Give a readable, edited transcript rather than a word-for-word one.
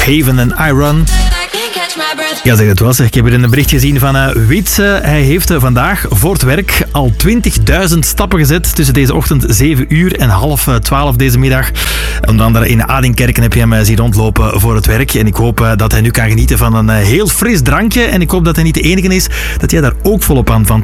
Haven en Iron. Ja, zeg het wel. Ik heb hier een bericht gezien van Wietse. Hij heeft vandaag voor het werk al 20.000 stappen gezet tussen deze ochtend 7 uur en 11:30 deze middag. Onder andere in Adinkerken heb je hem zien rondlopen voor het werk. En ik hoop dat hij nu kan genieten van een heel fris drankje. En ik hoop dat hij niet de enige is, dat jij daar ook volop aan van